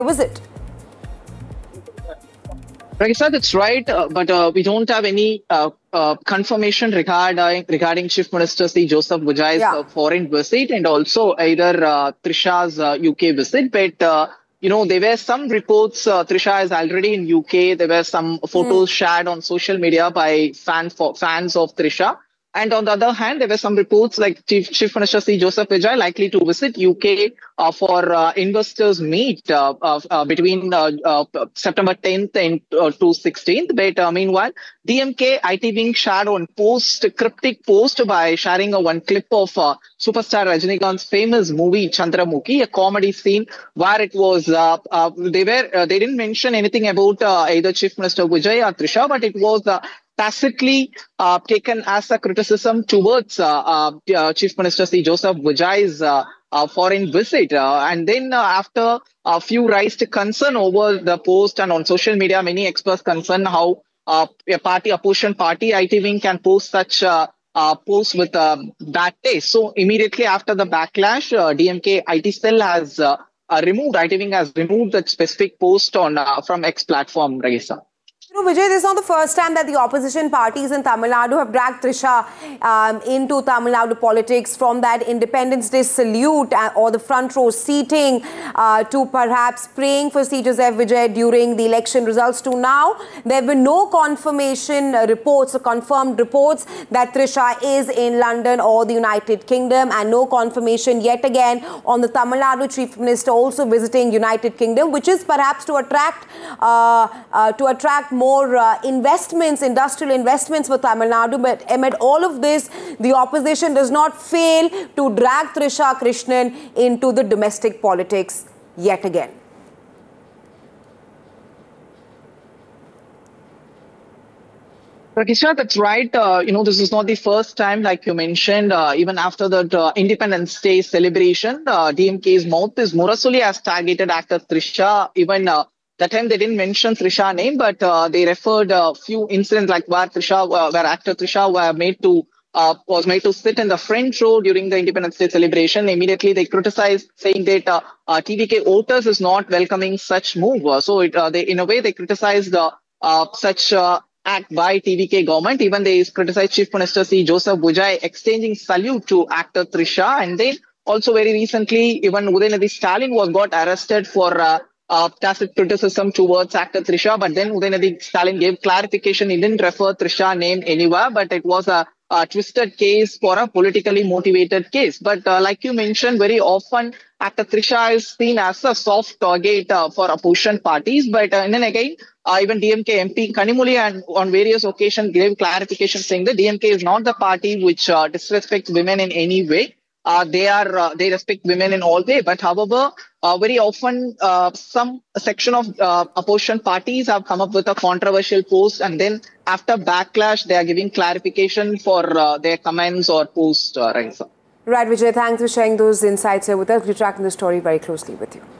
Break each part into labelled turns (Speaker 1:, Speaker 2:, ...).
Speaker 1: visit.
Speaker 2: Rakisa, that's right, but we don't have any confirmation regarding Chief Minister C. Joseph Vijay's
Speaker 1: Yeah.
Speaker 2: foreign visit and also either Trisha's UK visit. But there were some reports. Trisha is already in UK. There were some photos shared on social media by fans of Trisha. And on the other hand, there were some reports like Chief Minister C. Joseph Vijay likely to visit UK for investors meet between September 10th and to 16th. But meanwhile, DMK IT Wing shared one cryptic post by sharing one clip of superstar Rajinikanth's famous movie Chandramukhi, a comedy scene where it was they didn't mention anything about either Chief Minister Vijay or Trisha, but it was tacitly taken as a criticism towards Chief Minister C. Joseph Vijay's foreign visit. And then after a few raised concern over the post and on social media, many expressed concern how opposition party, IT Wing can post such posts with bad taste. So immediately after the backlash, DMK IT cell has IT Wing has removed that specific post on from X platform, Raisa.
Speaker 1: Vijay, this is not the first time that the opposition parties in Tamil Nadu have dragged Trisha into Tamil Nadu politics, from that Independence Day salute or the front row seating to perhaps praying for C. Joseph Vijay during the election results to now. There have been no confirmation reports or confirmed reports that Trisha is in London or the United Kingdom, and no confirmation yet again on the Tamil Nadu Chief Minister also visiting United Kingdom, which is perhaps to attract more investments, industrial investments for Tamil Nadu. But amid all of this, the opposition does not fail to drag Trisha Krishnan into the domestic politics yet again.
Speaker 2: Rakisha, that's right. This is not the first time, like you mentioned, even after the Independence Day celebration, DMK's mouthpiece Murasuli has targeted actor Trisha. Even that time they didn't mention Trisha's name, but they referred a few incidents like where actor Trisha was made to sit in the front row during the Independence Day celebration. Immediately they criticized, saying that TVK voters is not welcoming such move. So they in a way they criticized such act by TVK government. Even they criticized Chief Minister C. Joseph Vijay exchanging salute to actor Trisha. And then also very recently, even Udayanidhi Stalin got arrested for tacit criticism towards actor Trisha, but then Udayanidhi Stalin gave clarification. He didn't refer Trisha's name anywhere, but it was a twisted case for a politically motivated case. But like you mentioned, very often actor Trisha is seen as a soft target for opposition parties. But and then again, even DMK MP Kanimuli and on various occasions gave clarification saying that DMK is not the party which disrespects women in any way. They respect women in all way, but however, very often some section of opposition parties have come up with a controversial post, and then after backlash, they are giving clarification for their comments or posts. Raisa.
Speaker 1: Right, Vijay. Thanks for sharing those insights here with us. We're tracking the story very closely with you.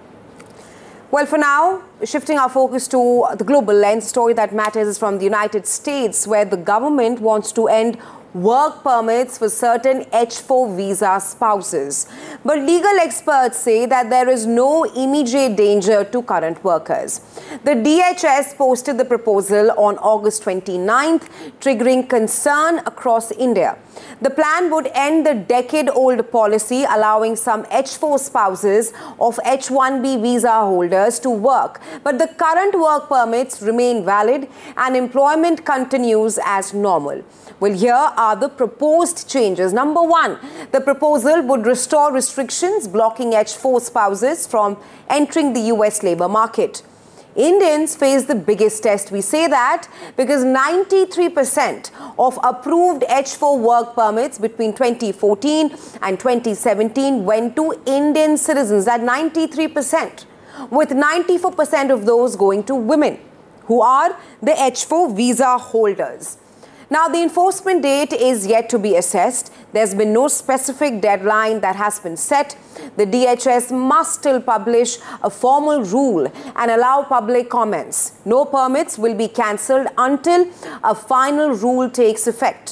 Speaker 1: Well, for now, shifting our focus to the global lens, story that matters is from the United States, where the government wants to end work permits for certain H-4 visa spouses. But legal experts say that there is no immediate danger to current workers. The DHS posted the proposal on August 29th, triggering concern across India. The plan would end the decade-old policy allowing some H-4 spouses of H-1B visa holders to work. But the current work permits remain valid and employment continues as normal. Well, here are the proposed changes. Number one, the proposal would restore restrictions blocking H-4 spouses from entering the US labor market. Indians face the biggest test. We say that because 93% of approved H-4 work permits between 2014 and 2017 went to Indian citizens. That 93%, with 94% of those going to women, who are the H-4 visa holders. Now, the enforcement date is yet to be assessed. There's been no specific deadline that has been set. The DHS must still publish a formal rule and allow public comments. No permits will be cancelled until a final rule takes effect.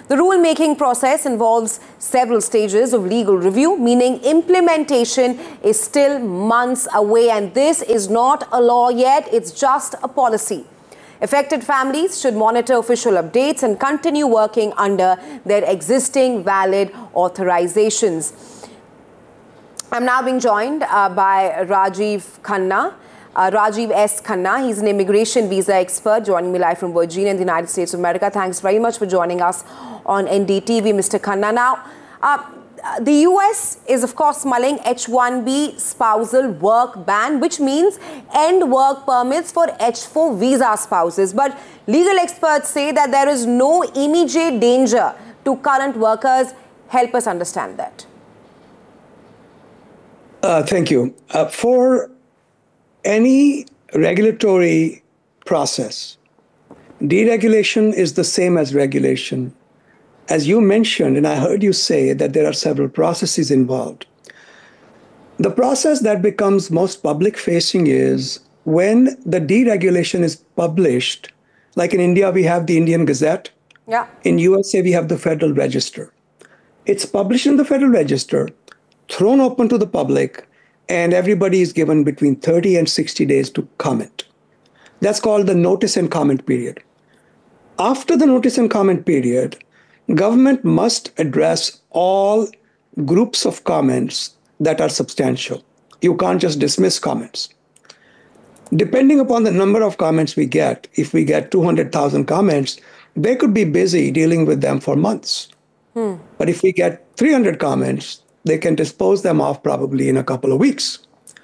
Speaker 1: The rule-making process involves several stages of legal review, meaning implementation is still months away, and this is not a law yet, it's just a policy. Affected families should monitor official updates and continue working under their existing valid authorizations. I'm now being joined by Rajiv Khanna. Rajiv S. Khanna. He's an immigration visa expert joining me live from Virginia in the United States of America. Thanks very much for joining us on NDTV, Mr. Khanna. Now, the US is, of course, mulling H-1B spousal work ban, which means end work permits for H-4 visa spouses. But legal experts say that there is no immediate danger to current workers. Help us understand that.
Speaker 3: Thank you. For any regulatory process, deregulation is the same as regulation. As you mentioned, and I heard you say that there are several processes involved. The process that becomes most public-facing is when the deregulation is published. Like in India, we have the Indian Gazette.
Speaker 1: Yeah.
Speaker 3: In USA, we have the Federal Register. It's published in the Federal Register, thrown open to the public, and everybody is given between 30 and 60 days to comment. That's called the notice and comment period. After the notice and comment period, government must address all groups of comments that are substantial. You can't just dismiss comments. Depending upon the number of comments we get, if we get 200,000 comments, they could be busy dealing with them for months. But if we get 300 comments, they can dispose them off probably in a couple of weeks.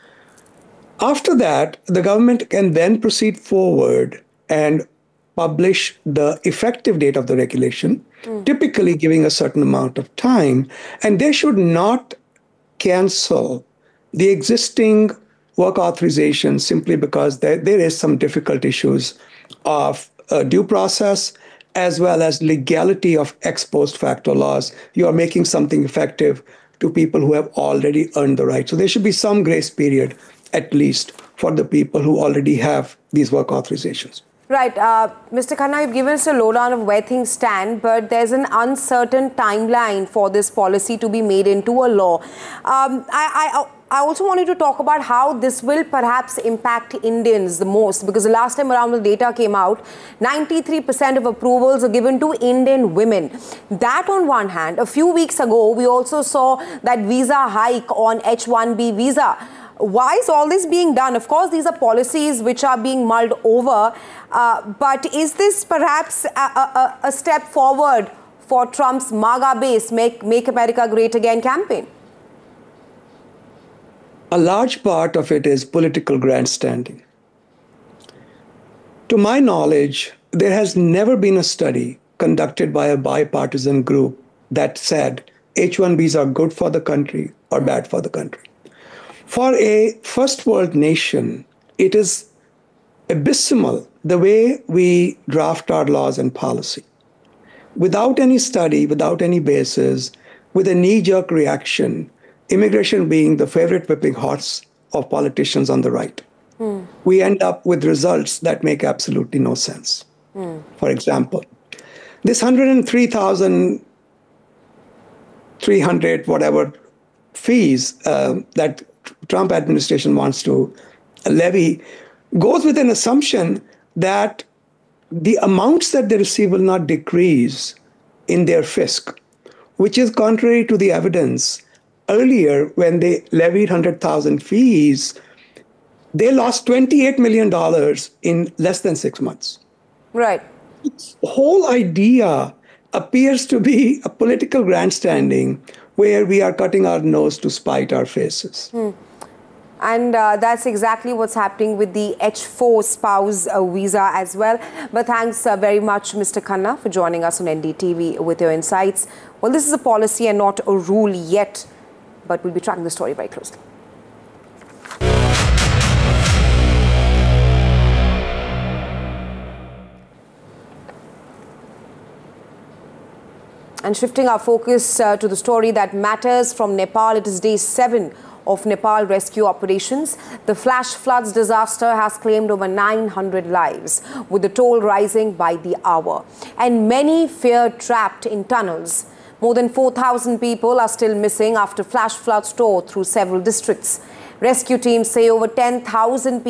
Speaker 3: After that, the government can then proceed forward and publish the effective date of the regulation, typically giving a certain amount of time. And they should not cancel the existing work authorization simply because there is some difficult issues of due process as well as legality of ex post facto laws. You are making something effective to people who have already earned the right. So there should be some grace period, at least, for the people who already have these work authorizations.
Speaker 1: Right. Mr. Khanna, you've given us a lowdown of where things stand, but there's an uncertain timeline for this policy to be made into a law. I also wanted to talk about how this will perhaps impact Indians the most, because the last time around the data came out, 93% of approvals are given to Indian women. That on one hand. A few weeks ago, we also saw that visa hike on H-1B visa. Why is all this being done? Of course, these are policies which are being mulled over, but is this perhaps a step forward for Trump's MAGA-based Make America Great Again campaign?
Speaker 3: A large part of it is political grandstanding. To my knowledge, there has never been a study conducted by a bipartisan group that said H-1Bs are good for the country or bad for the country. For a first world nation, it is abysmal the way we draft our laws and policy. Without any study, without any basis, with a knee-jerk reaction, immigration being the favorite whipping horse of politicians on the right, we end up with results that make absolutely no sense. For example, this 103,300 whatever fees that Trump administration wants to levy goes with an assumption that the amounts that they receive will not decrease in their fisc, which is contrary to the evidence. Earlier, when they levied 100,000 fees, they lost $28 million in less than 6 months.
Speaker 1: Right.
Speaker 3: The whole idea appears to be a political grandstanding where we are cutting our nose to spite our faces.
Speaker 1: And that's exactly what's happening with the H-4 spouse visa as well. But thanks very much, Mr. Khanna, for joining us on NDTV with your insights. Well, this is a policy and not a rule yet, but we'll be tracking the story very closely. And shifting our focus to the story that matters from Nepal, it is day 7 of Nepal rescue operations. The flash floods disaster has claimed over 900 lives, with the toll rising by the hour. And many fear trapped in tunnels. More than 4,000 people are still missing after flash floods tore through several districts. Rescue teams say over 10,000 people